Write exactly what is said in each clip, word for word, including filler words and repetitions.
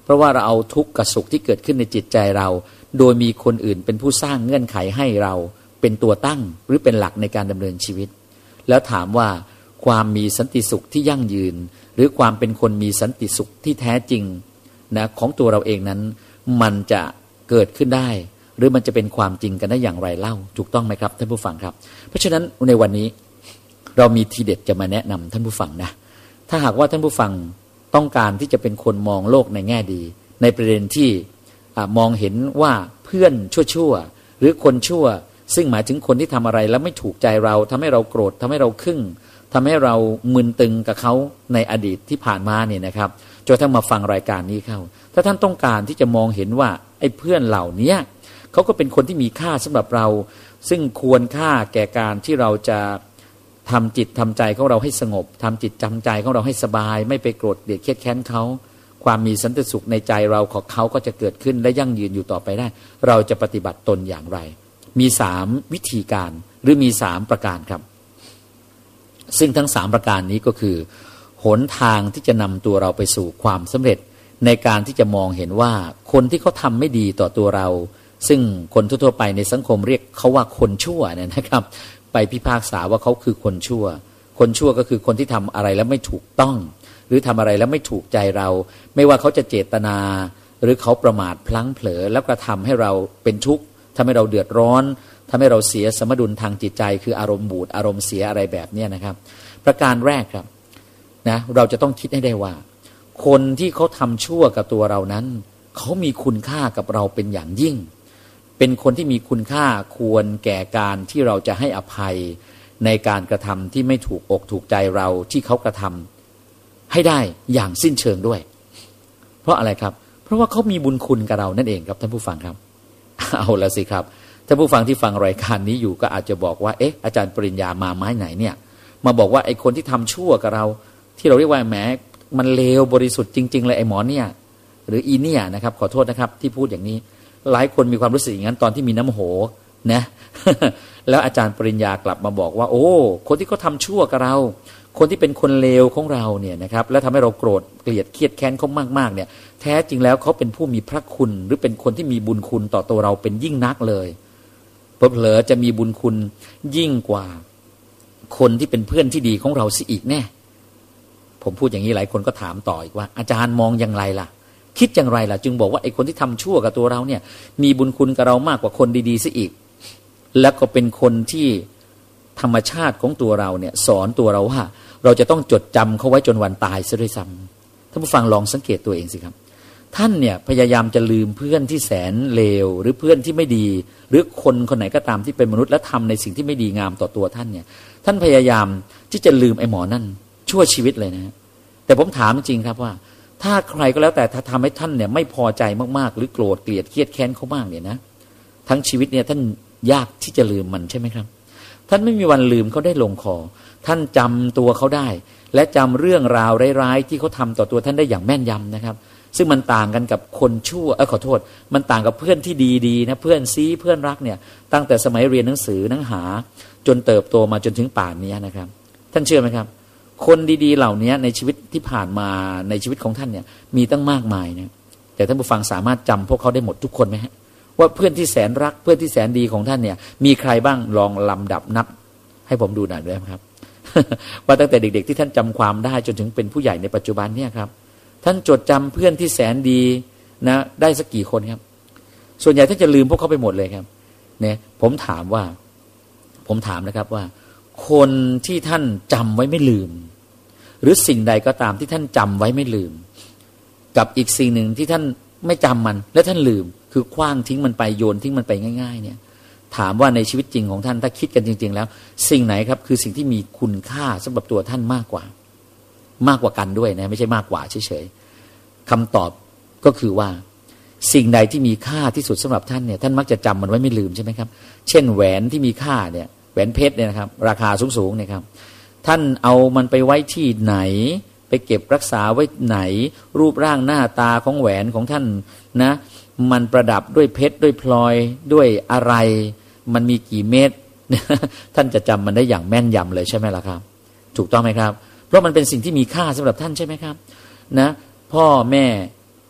เพราะว่าเราเอาทุกข์กับสุขที่เกิดขึ้นในจิตใจเราโดยมีคนอื่นเป็นผู้สร้างเงื่อนไขให้เราเป็นตัวตั้งหรือเป็นหลักในการดำเนินชีวิตแล้วถามว่าความมีสันติสุขที่ยั่งยืนหรือความเป็นคนมีสันติสุขที่แท้จริงนะของตัวเราเองนั้นมันจะเกิดขึ้นได้หรือมันจะเป็นความจริงกันได้อย่างไรเล่าถูกต้องไหมครับท่านผู้ฟังครับเพราะฉะนั้นในวันนี้เรามีทีเด็ดจะมาแนะนำท่านผู้ฟังนะถ้าหากว่าท่านผู้ฟังต้องการที่จะเป็นคนมองโลกในแง่ดีในประเด็นที่มองเห็นว่าเพื่อนชั่วๆหรือคนชั่วซึ่งหมายถึงคนที่ทำอะไรแล้วไม่ถูกใจเราทำให้เราโกรธทำให้เราขึ่งทำให้เรามึนตึงกับเขาในอดีตที่ผ่านมาเนี่ยนะครับจนทั้งมาฟังรายการนี้เข้าถ้าท่านต้องการที่จะมองเห็นว่าไอ้เพื่อนเหล่านี้เขาก็เป็นคนที่มีค่าสำหรับเราซึ่งควรค่าแก่การที่เราจะทำจิตทำใจของเราให้สงบทำจิตจำใจของเราให้สบายไม่ไปโกรธเกลียดเครียดแค้นเขาความมีสันติสุขในใจเราของเขาก็จะเกิดขึ้นและยั่งยืนอยู่ต่อไปได้เราจะปฏิบัติตนอย่างไรมีสามวิธีการหรือมีสามประการครับซึ่งทั้งสามประการนี้ก็คือหนทางที่จะนำตัวเราไปสู่ความสำเร็จในการที่จะมองเห็นว่าคนที่เขาทำไม่ดีต่อตัวเราซึ่งคนทั่วๆไปในสังคมเรียกเขาว่าคนชั่วเนี่ยนะครับไปพิพากษาว่าเขาคือคนชั่วคนชั่วก็คือคนที่ทำอะไรแล้วไม่ถูกต้องหรือทำอะไรแล้วไม่ถูกใจเราไม่ว่าเขาจะเจตนาหรือเขาประมาทพลั้งเผลอแล้วกระทำให้เราเป็นทุกข์ทำให้เราเดือดร้อนทำให้เราเสียสมดุลทางจิตใจคืออารมณ์บูดอารมณ์เสียอะไรแบบนี้นะครับประการแรกครับนะเราจะต้องคิดให้ได้ว่าคนที่เขาทำชั่วกับตัวเรานั้นเขามีคุณค่ากับเราเป็นอย่างยิ่งเป็นคนที่มีคุณค่าควรแก่การที่เราจะให้อภัยในการกระทำที่ไม่ถูกอกถูกใจเราที่เขากระทำให้ได้อย่างสิ้นเชิงด้วยเพราะอะไรครับเพราะว่าเขามีบุญคุณกับเรานั่นเองครับท่านผู้ฟังครับเอาละสิครับท่านผู้ฟังที่ฟังรายการนี้อยู่ก็อาจจะบอกว่าเอ๊ะอาจารย์ปริญญามาไม้ไหนเนี่ยมาบอกว่าไอ้คนที่ทำชั่วกับเราที่เราเรียกว่าแหมมันเลวบริสุทธิ์จริงๆเลยไอ้หมอเนี่ยหรืออีเนี่ยนะครับขอโทษนะครับที่พูดอย่างนี้หลายคนมีความรู้สึกอย่างนั้นตอนที่มีน้ำโหนะ แล้วอาจารย์ปริญญากลับมาบอกว่าโอ้คนที่เขาทำชั่วกับเราคนที่เป็นคนเลวของเราเนี่ยนะครับแล้วทำให้เราโกรธเกลียดเครียดแค้นเขามากๆเนี่ยแท้จริงแล้วเขาเป็นผู้มีพระคุณหรือเป็นคนที่มีบุญคุณต่อตัวเราเป็นยิ่งนักเลยเผลอๆจะมีบุญคุณยิ่งกว่าคนที่เป็นเพื่อนที่ดีของเราสิอีกแน่ผมพูดอย่างนี้หลายคนก็ถามต่ออีกว่าอาจารย์มองอย่างไรล่ะคิดอย่างไรล่ะจึงบอกว่าไอ้คนที่ทำชั่วกับตัวเราเนี่ยมีบุญคุณกับเรามากกว่าคนดีๆซะอีกแล้วก็เป็นคนที่ธรรมชาติของตัวเราเนี่ยสอนตัวเราว่าเราจะต้องจดจำเขาไว้จนวันตายซะด้วยซ้ำท่านผู้ฟังลองสังเกตตัวเองสิครับท่านเนี่ยพยายามจะลืมเพื่อนที่แสนเลวหรือเพื่อนที่ไม่ดีหรือคนคนไหนก็ตามที่เป็นมนุษย์และทำในสิ่งที่ไม่ดีงามต่อตัวท่านเนี่ยท่านพยายามที่จะลืมไอ้หมอนั่นชั่วชีวิตเลยนะแต่ผมถามจริงครับว่าถ้าใครก็แล้วแต่ถ้าทำให้ท่านเนี่ยไม่พอใจมากๆหรือโกรธเกลียดเครียดแค้นเขามากเนี่ยนะทั้งชีวิตเนี่ยท่านยากที่จะลืมมันใช่ไหมครับท่านไม่มีวันลืมเขาได้ลงคอท่านจำตัวเขาได้และจำเรื่องราวร้ายๆที่เขาทำต่อตัวท่านได้อย่างแม่นยำนะครับซึ่งมันต่างกันกับคนชั่วเออขอโทษมันต่างกับเพื่อนที่ดีๆนะเพื่อนซีเพื่อนรักเนี่ยตั้งแต่สมัยเรียนหนังสือหนังหาจนเติบโตมาจนถึงป่านนี้นะครับท่านเชื่อไหมครับคนดีๆเหล่านี้ในชีวิตที่ผ่านมาในชีวิตของท่านเนี่ยมีตั้งมากมายนะแต่ท่านผู้ฟังสามารถจำพวกเขาได้หมดทุกคนไหมฮะว่าเพื่อนที่แสนรักเพื่อนที่แสนดีของท่านเนี่ยมีใครบ้างลองลำดับนับให้ผมดูหน่อยได้ไหมครับ ว่าตั้งแต่เด็กๆที่ท่านจำความได้จนถึงเป็นผู้ใหญ่ในปัจจุบันเนี่ยครับท่านจดจำเพื่อนที่แสนดีนะได้สักกี่คนครับส่วนใหญ่ท่านจะลืมพวกเขาไปหมดเลยครับเนี่ยผมถามว่าผมถามนะครับว่าคนที่ท่านจำไว้ไม่ลืมหรือสิ่งใดก็ตามที่ท่านจำไว้ไม่ลืมกับอีกสิ่งหนึ่งที่ท่านไม่จำมันและท่านลืมคือคว้างทิ้งมันไปโยนทิ้งมันไปง่ายๆเนี่ยถามว่าในชีวิตจริงของท่านถ้าคิดกันจริงๆแล้วสิ่งไหนครับคือสิ่งที่มีคุณค่าสำหรับตัวท่านมากกว่ามากกว่ากันด้วยนะไม่ใช่มากกว่าเฉยๆคำตอบก็คือว่าสิ่งใดที่มีค่าที่สุดสำหรับท่านเนี่ยท่านมักจะจำมันไว้ไม่ลืมใช่ไหมครับเช่นแหวนที่มีค่าเนี่ยแหวนเพชรเนี่ยนะครับราคาสูงๆเนี่ยครับท่านเอามันไปไว้ที่ไหนไปเก็บรักษาไว้ไหนรูปร่างหน้าตาของแหวนของท่านนะมันประดับด้วยเพชรด้วยพลอยด้วยอะไรมันมีกี่เม็ด ท่านจะจำมันได้อย่างแม่นยำเลยใช่ไหมล่ะครับถูกต้องไหมครับเพราะมันเป็นสิ่งที่มีค่าสำหรับท่านใช่ไหมครับนะพ่อแม่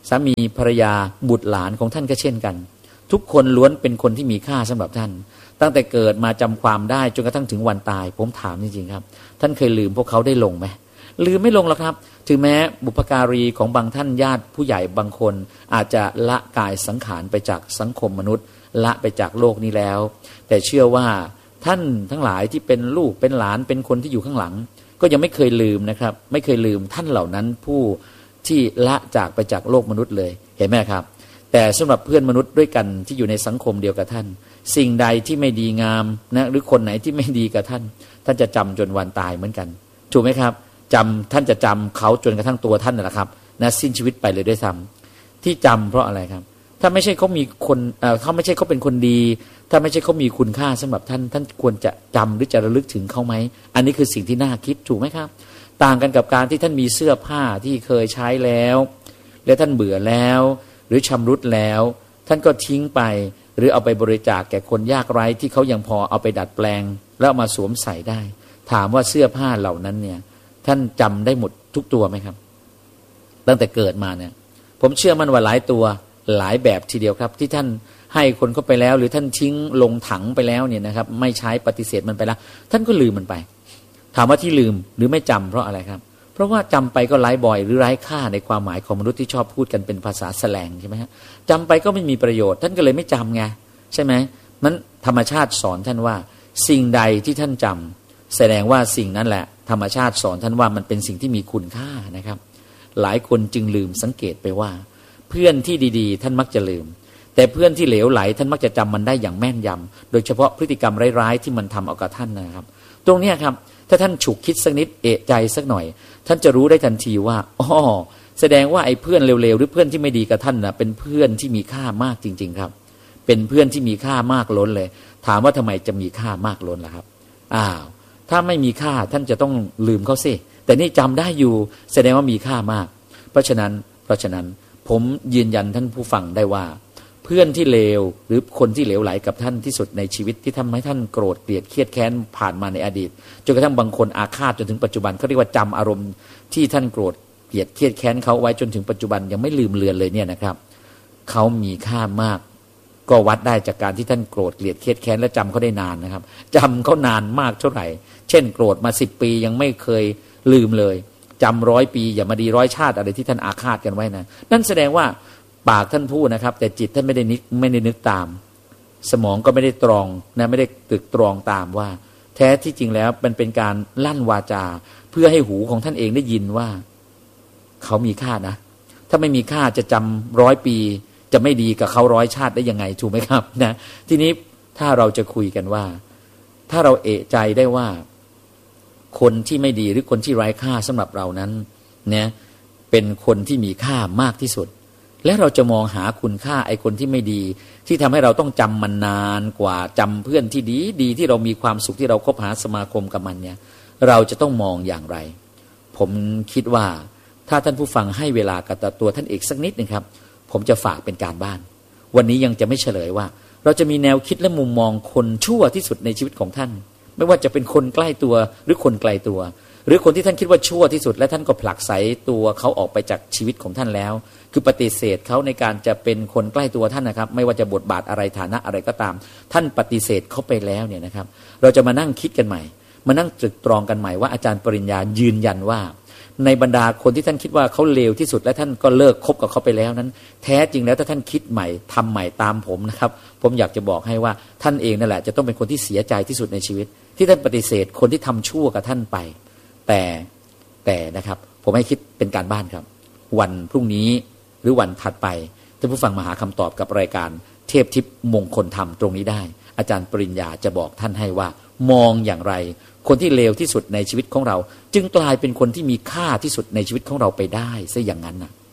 สามีภรรยาบุตรหลานของท่านก็เช่นกันทุกคนล้วนเป็นคนที่มีค่าสำหรับท่านตั้งแต่เกิดมาจำความได้จนกระทั่งถึงวันตายผมถามจริงๆครับท่านเคยลืมพวกเขาได้ลงไหมลืมไม่ลงหรอกครับถึงแม้บุพการีของบางท่านญาติผู้ใหญ่บางคนอาจจะละกายสังขารไปจากสังคมมนุษย์ละไปจากโลกนี้แล้วแต่เชื่อว่าท่านทั้งหลายที่เป็นลูกเป็นหลานเป็นคนที่อยู่ข้างหลังก็ยังไม่เคยลืมนะครับไม่เคยลืมท่านเหล่านั้นผู้ที่ละจากไปจากโลกมนุษย์เลยเห็นไหมครับแต่สำหรับเพื่อนมนุษย์ด้วยกันที่อยู่ในสังคมเดียวกับท่านสิ่งใดที่ไม่ดีงามนะหรือคนไหนที่ไม่ดีกับท่านท่านจะจำจนวันตายเหมือนกันถูกไหมครับจำท่านจะจำเขาจนกระทั่งตัวท่านนะครับนะสิ้นชีวิตไปเลยด้วยซ้ำที่จำเพราะอะไรครับถ้าไม่ใช่เขามีคนเอ่อเขาไม่ใช่เขาเป็นคนดีถ้าไม่ใช่เขามีคุณค่าสำหรับท่านท่านควรจะจำหรือจะระลึกถึงเขาไหมอันนี้คือสิ่งที่น่าคิดถูกไหมครับต่างกันกับการที่ท่านมีเสื้อผ้าที่เคยใช้แล้วและท่านเบื่อแล้วหรือชำรุดแล้วท่านก็ทิ้งไปหรือเอาไปบริจาคแก่คนยากไร้ที่เขายังพอเอาไปดัดแปลงแล้วเอามาสวมใส่ได้ถามว่าเสื้อผ้าเหล่านั้นเนี่ยท่านจำได้หมดทุกตัวไหมครับตั้งแต่เกิดมาเนี่ยผมเชื่อมั่นว่าหลายตัวหลายแบบทีเดียวครับที่ท่านให้คนเข้าไปแล้วหรือท่านทิ้งลงถังไปแล้วเนี่ยนะครับไม่ใช้ปฏิเสธมันไปแล้วท่านก็ลืมมันไปถามว่าที่ลืมหรือไม่จำเพราะอะไรครับเพราะว่าจำไปก็ไร้บ่อยหรือไร้ค่าในความหมายของมนุษย์ที่ชอบพูดกันเป็นภาษาแสลงใช่ไหมฮะจำไปก็ไม่มีประโยชน์ท่านก็เลยไม่จำไงใช่ไหมมันธรรมชาติสอนท่านว่าสิ่งใดที่ท่านจำแสดงว่าสิ่งนั้นแหละธรรมชาติสอนท่านว่ามันเป็นสิ่งที่มีคุณค่านะครับหลายคนจึงลืมสังเกตไปว่าเพื่อนที่ดีๆท่านมักจะลืมแต่เพื่อนที่เหลวไหลท่านมักจะจำมันได้อย่างแม่นยำโดยเฉพาะพฤติกรรมร้ายๆที่มันทำเอากับท่านนะครับตรงนี้ครับถ้าท่านฉุกคิดสักนิดเอะใจสักหน่อยท่านจะรู้ได้ทันทีว่าอ๋อแสดงว่าไอ้เพื่อนเร็วๆหรือเพื่อนที่ไม่ดีกับท่านนะเป็นเพื่อนที่มีค่ามากจริงๆครับเป็นเพื่อนที่มีค่ามากล้นเลยถามว่าทำไมจะมีค่ามากล้นล่ะครับอ้าวถ้าไม่มีค่าท่านจะต้องลืมเขาสิแต่นี่จำได้อยู่แสดงว่ามีค่ามากเพราะฉะนั้นเพราะฉะนั้นผมยืนยันท่านผู้ฟังได้ว่าเพื่อนที่เลวหรือคนที่เหลวไหลกับท่านที่สุดในชีวิตที่ทำให้ท่านโกรธเกลียดเครียดแค้นผ่านมาในอดีตจนกระทั่งบางคนอาฆาตจนถึงปัจจุบันเขาเรียกว่าจำอารมณ์ที่ท่านโกรธเกลียดเครียดแค้นเขาไว้จนถึงปัจจุบันยังไม่ลืมเลือนเลยเนี่ยนะครับเขามีค่ามากก็วัดได้จากการที่ท่านโกรธเกลียดเครียดแค้นและจำเขาได้นานนะครับจำเขานานมากเท่าไหร่เช่นโกรธมาสิบปียังไม่เคยลืมเลยจำร้อยปีอย่ามาดีร้อยชาติอะไรที่ท่านอาฆาตกันไว้นะนั่นแสดงว่าปากท่านพูดนะครับแต่จิตท่านไม่ได้นึกไม่ได้นึกตามสมองก็ไม่ได้ตรองนะไม่ได้ตรึกตรองตามว่าแท้ที่จริงแล้วมันเป็นการลั่นวาจาเพื่อให้หูของท่านเองได้ยินว่าเขามีค่านะถ้าไม่มีค่าจะจำร้อยปีจะไม่ดีกับเขาร้อยชาติได้ยังไงถูกไหมครับนะทีนี้ถ้าเราจะคุยกันว่าถ้าเราเอะใจได้ว่าคนที่ไม่ดีหรือคนที่ไร้ค่าสำหรับเรานั้นเนี่ยเป็นคนที่มีค่ามากที่สุดและเราจะมองหาคุณค่าไอ้คนที่ไม่ดีที่ทำให้เราต้องจำมันนานกว่าจำเพื่อนที่ดีดีที่เรามีความสุขที่เราคบหาสมาคมกับมันเนี่ยเราจะต้องมองอย่างไรผมคิดว่าถ้าท่านผู้ฟังให้เวลากับตัวท่านเอกสักนิดนึงครับผมจะฝากเป็นการบ้านวันนี้ยังจะไม่เฉลยว่าเราจะมีแนวคิดและมุมมองคนชั่วที่สุดในชีวิตของท่านไม่ว่าจะเป็นคนใกล้ตัวหรือคนไกลตัวหรือคนที่ท่านคิดว่าชั่วที่สุดและท่านก็ผลักไสตัวเขาออกไปจากชีวิตของท่านแล้วคือปฏิเสธเขาในการจะเป็นคนใกล้ตัวท่านนะครับไม่ว่าจะบทบาทอะไรฐานะอะไรก็ตามท่านปฏิเสธเขาไปแล้วเนี่ยนะครับเราจะมานั่งคิดกันใหม่มานั่งตรึกตรองกันใหม่ว่าอาจารย์ปริญญายืนยันว่าในบรรดาคนที่ท่านคิดว่าเขาเลวที่สุดและท่านก็เลิกคบกับเขาไปแล้วนั้นแท้จริงแล้วถ้าท่านคิดใหม่ทำใหม่ตามผมนะครับผมอยากจะบอกให้ว่าท่านเองนั่นแหละจะต้องเป็นคนที่เสียใจที่สุดในชีวิตที่ท่านปฏิเสธคนที่ทำชั่วกับท่านไปแต่แต่นะครับผมให้คิดเป็นการบ้านครับวันพรุ่งนี้หรือวันถัดไปท่านผู้ฟังมาหาคำตอบกับรายการเทพทิพย์มงคลธรรมตรงนี้ได้อาจารย์ปริญญาจะบอกท่านให้ว่ามองอย่างไรคนที่เลวที่สุดในชีวิตของเราจึงกลายเป็นคนที่มีค่าที่สุดในชีวิตของเราไปได้ซะอย่างนั้นนะ